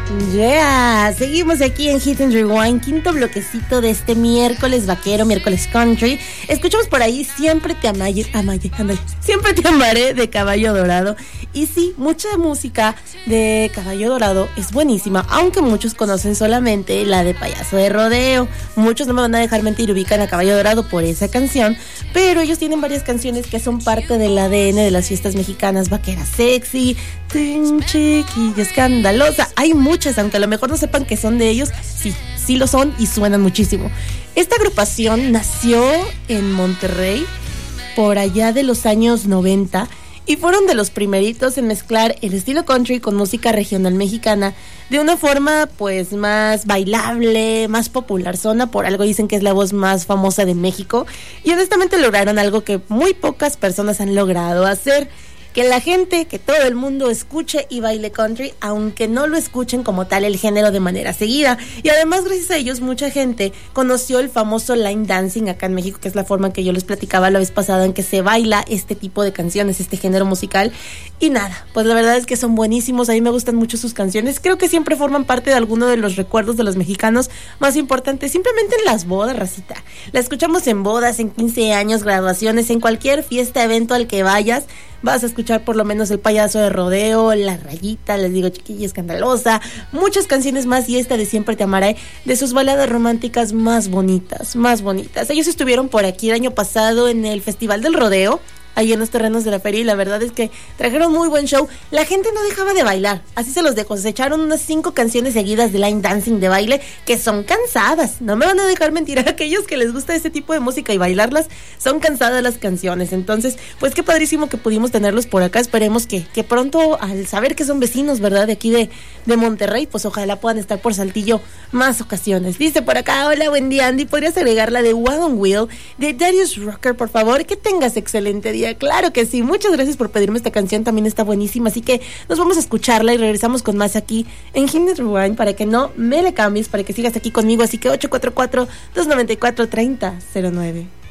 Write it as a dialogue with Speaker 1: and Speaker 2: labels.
Speaker 1: Yeah, seguimos aquí en Hit and Rewind, quinto bloquecito de este miércoles vaquero, miércoles country. Escuchamos por ahí Siempre te amaré, Siempre te amaré de Caballo Dorado. Y sí, mucha música de Caballo Dorado es buenísima, aunque muchos conocen solamente la de Payaso de Rodeo. Muchos, no me van a dejar mentir, ubican a Caballo Dorado por esa canción, pero ellos tienen varias canciones que son parte del ADN de las fiestas mexicanas: Vaquera Sexy, Tin Chiquilla Escandalosa. Hay muchas, aunque a lo mejor no sepan que son de ellos, sí lo son y suenan muchísimo. Esta agrupación nació en Monterrey por allá de los años 90 y fueron de los primeritos en mezclar el estilo country con música regional mexicana de una forma pues más bailable, más popular zona. Por algo dicen que es la voz más famosa de México, y honestamente lograron algo que muy pocas personas han logrado hacer: que la gente, que todo el mundo escuche y baile country, aunque no lo escuchen como tal el género de manera seguida. Y además, gracias a ellos, mucha gente conoció el famoso line dancing acá en México, que es la forma que yo les platicaba la vez pasada en que se baila este tipo de canciones, este género musical. Y nada, pues la verdad es que son buenísimos, a mí me gustan mucho sus canciones, creo que siempre forman parte de alguno de los recuerdos de los mexicanos más importantes, simplemente en las bodas, racita. La escuchamos en bodas, en 15 años, graduaciones, en cualquier fiesta, evento al que vayas, vas a escuchar por lo menos el Payaso de Rodeo, La Rayita, les digo, Chiquilla Escandalosa, muchas canciones más, y esta de Siempre te amaré, de sus baladas románticas más bonitas, más bonitas. Ellos estuvieron por aquí el año pasado en el Festival del Rodeo, ahí en los terrenos de la feria, y la verdad es que trajeron muy buen show. La gente no dejaba de bailar, así se los dejo. Se echaron unas 5 canciones seguidas de line dancing, de baile, que son cansadas. No me van a dejar mentir, a aquellos que les gusta ese tipo de música y bailarlas, son cansadas las canciones. Entonces, pues qué padrísimo que pudimos tenerlos por acá. Esperemos que pronto, al saber que son vecinos, ¿verdad?, de aquí de Monterrey, pues ojalá puedan estar por Saltillo más ocasiones. Dice por acá: hola, buen día, Andy, ¿podrías agregar la de Wagon Wheel de Darius Rucker, por favor? Que tengas excelente día. Claro que sí, muchas gracias por pedirme esta canción, también está buenísima, así que nos vamos a escucharla y regresamos con más aquí en Hit and Rewind, para que no me le cambies, para que sigas aquí conmigo, así que 844-294-3009.